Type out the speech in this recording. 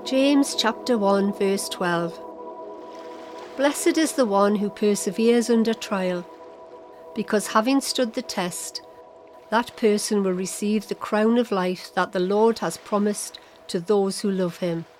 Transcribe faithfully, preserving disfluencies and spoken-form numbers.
James chapter one verse twelve. Blessed is the one who perseveres under trial, because having stood the test, that person will receive the crown of life that the Lord has promised to those who love him.